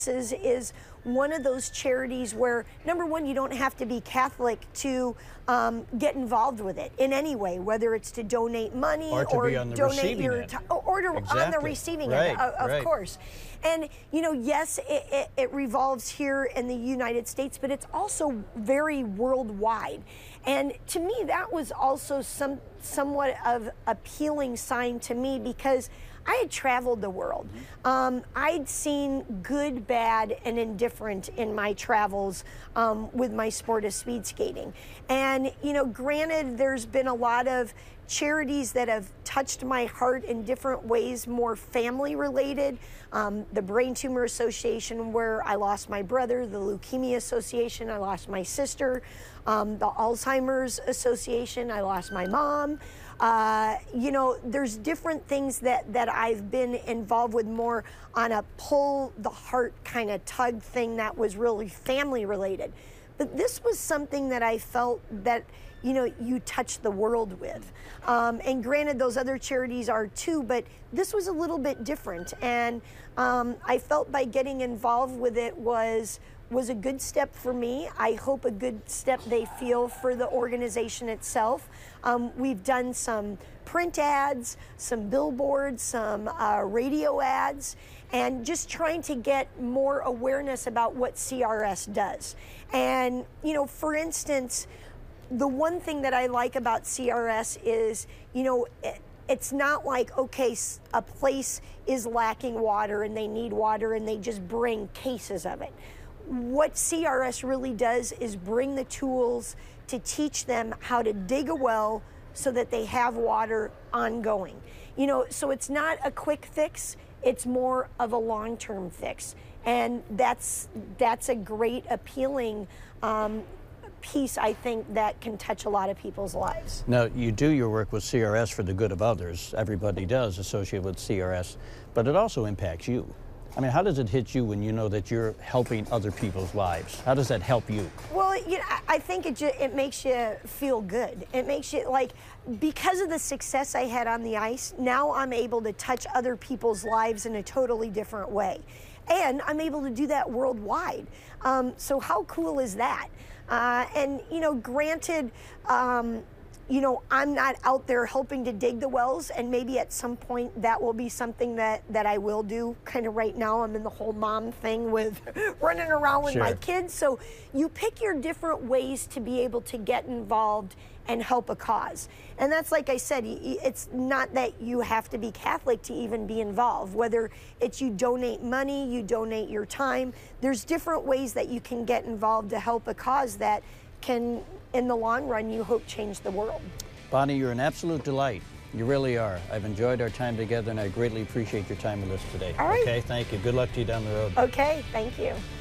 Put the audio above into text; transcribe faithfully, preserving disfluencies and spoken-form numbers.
Is, is one of those charities where, number one, you don't have to be Catholic to um, get involved with it in any way, whether it's to donate money or to or be on the donate receiving your end. time, or to, Exactly. on the receiving right. end, of, of right. course. And, you know, yes, it, it, it revolves here in the United States, but it's also very worldwide. And to me, that was also some somewhat of appealing sign to me, because I had traveled the world. Um, I'd seen good, bad, and indifferent in my travels um, with my sport of speed skating. And, you know, granted, there's been a lot of charities that have touched my heart in different ways, more family related. Um, the Brain Tumor Association, where I lost my brother, the Leukemia Association, I lost my sister, um, the Alzheimer's Association, I lost my mom. Uh, you know, there's different things that, that I've been involved with more on a pull the heart kind of tug thing that was really family related. But this was something that I felt that, you know, you touch the world with. Um, and granted, those other charities are too, but this was a little bit different. And um, I felt by getting involved with it was was a good step for me. I hope a good step they feel for the organization itself. Um, we've done some print ads, some billboards, some uh, radio ads, and just trying to get more awareness about what C R S does. And, you know, for instance, the one thing that I like about C R S is, you know, it, it's not like, okay, a place is lacking water and they need water and they just bring cases of it. What C R S really does is bring the tools to teach them how to dig a well so that they have water ongoing. You know, so it's not a quick fix, it's more of a long-term fix. And that's, that's a great, appealing um, piece, I think, that can touch a lot of people's lives. Now, you do your work with C R S for the good of others. Everybody does associate with C R S, but it also impacts you. I mean, how does it hit you when you know that you're helping other people's lives? How does that help you? Well, you know, I think it just, it makes you feel good. It makes you, like, because of the success I had on the ice, now I'm able to touch other people's lives in a totally different way. And I'm able to do that worldwide. Um, so how cool is that? Uh, and, you know, granted, um, you know, I'm not out there helping to dig the wells, and maybe at some point that will be something that, that I will do. Kind of right now I'm in the whole mom thing with running around with Sure. my kids. So you pick your different ways to be able to get involved and help a cause. And that's, like I said, it's not that you have to be Catholic to even be involved. Whether it's you donate money, you donate your time, there's different ways that you can get involved to help a cause that can, in the long run, you hope change the world. Bonnie, you're an absolute delight. You really are. I've enjoyed our time together, and I greatly appreciate your time with us today. All right. Okay, thank you. Good luck to you down the road. Okay, thank you.